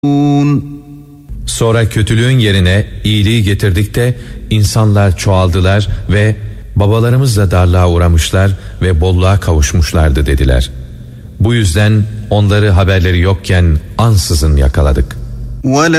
Sonra kötülüğün yerine iyiliği getirdik de insanlar çoğaldılar ve babalarımız da darlığa uğramışlar ve bolluğa kavuşmuşlardı dediler. Bu yüzden onları haberleri yokken ansızın yakaladık.